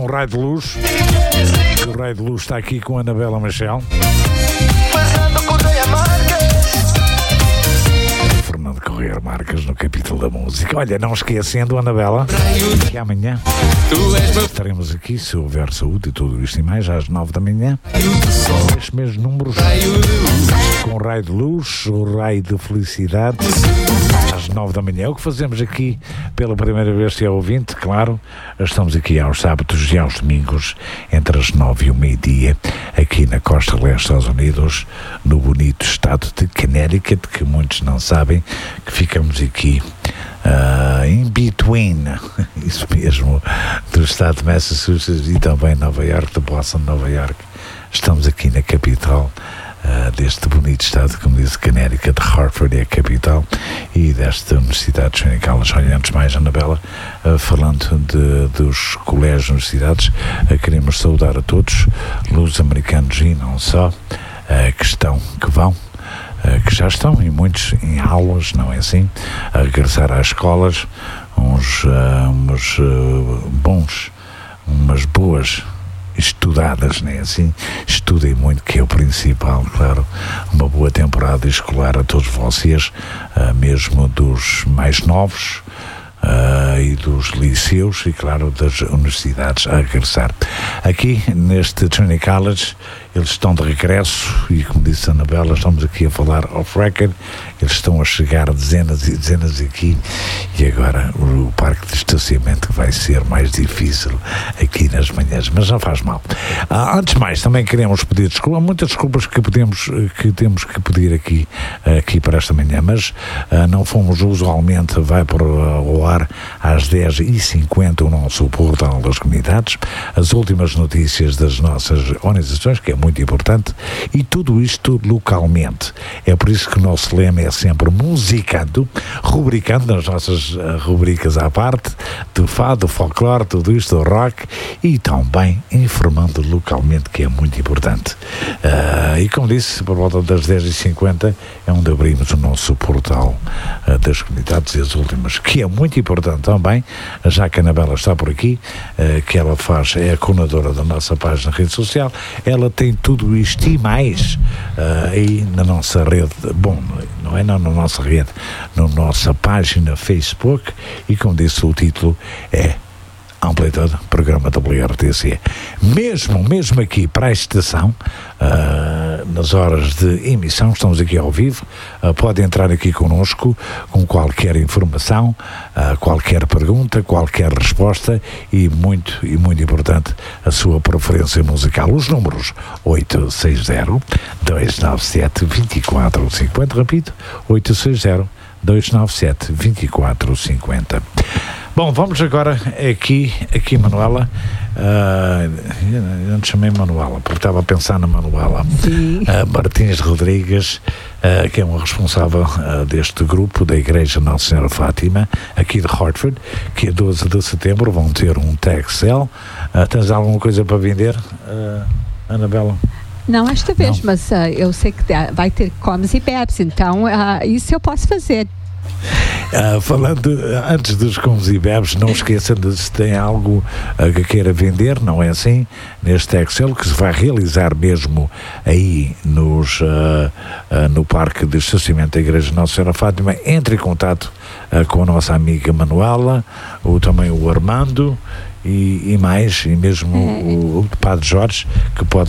um raio de luz. O raio de luz está aqui com a Anabela Machel. Fernando Correia Marques no capítulo da música. Olha, não esquecendo, Anabela, que amanhã estaremos aqui, se houver saúde e tudo isto e mais, às 9 da manhã, estes mesmos números, com o raio de luz, o raio de felicidade, às 9 da manhã. O que fazemos aqui pela primeira vez, se é ouvinte, claro, estamos aqui aos sábados e aos domingos, entre as 9 e o meio-dia, aqui na costa leste dos Estados Unidos, no bonito estado de Connecticut, que muitos não sabem, que ficamos aqui in between, isso mesmo, do estado de Massachusetts e também Nova York, de Boston, Nova York. Estamos aqui na capital deste bonito estado, como disse, Connecticut, de Hartford é a capital, e desta Universidade de Trinity College. Olha, antes mais, Anabela, falando dos colégios e universidades, queremos saudar a todos, los americanos e não só, que já estão, e muitos em aulas, não é assim, a regressar às escolas, umas boas estudadas, não é assim? Estudem muito, que é o principal, claro. Uma boa temporada escolar a todos vocês, mesmo dos mais novos, e dos liceus e, claro, das universidades a regressar. Aqui, neste Trinity College, eles estão de regresso e, como disse a Anabela, estamos aqui a falar off-record, eles estão a chegar dezenas e dezenas aqui, e agora o parque de estacionamento vai ser mais difícil aqui nas manhãs, mas não faz mal. Antes de mais, também queremos pedir desculpa, muitas desculpas que temos que pedir aqui para esta manhã, mas não fomos usualmente, vai para o ar às 10h50 o nosso portal das comunidades, as últimas notícias das nossas organizações, que é muito importante, e tudo isto localmente. É por isso que o nosso lema é sempre musicando, rubricando nas nossas rubricas à parte, do fado, do folclore, tudo isto, do rock, e também informando localmente, que é muito importante. E como disse, por volta das 10h50 é onde abrimos o nosso portal das comunidades, e as últimas, que é muito importante também, já que a Anabela está por aqui, que ela é a coordenadora da nossa página na rede social, ela tem tudo isto e mais aí na nossa rede, bom, não é na nossa rede, na nossa página Facebook, e como disse, o título é Amplitude, programa WRTC. Mesmo aqui para a estação, nas horas de emissão, estamos aqui ao vivo, pode entrar aqui connosco com qualquer informação, qualquer pergunta, qualquer resposta, e muito importante, a sua preferência musical. Os números 860-297-2450, repito, 860-297-2450. Bom, vamos agora aqui Manuela. Eu não te chamei Manuela, porque estava a pensar na Manuela. Martins Rodrigues, que é uma responsável deste grupo da Igreja Nossa Senhora Fátima, aqui de Hartford, que a 12 de setembro vão ter um tag sale. Tens alguma coisa para vender, Anabela? Não esta vez, não. Mas eu sei que vai ter comes e bebes, então isso eu posso fazer. Falando antes dos comes e bebes, não esqueça de, se tem algo que queira vender, não é assim, neste Excel, que se vai realizar mesmo aí no parque de estacionamento da Igreja Nossa Senhora Fátima. Entre em contato com a nossa amiga Manuela, também o Armando e mais, e mesmo o Padre Jorge, que pode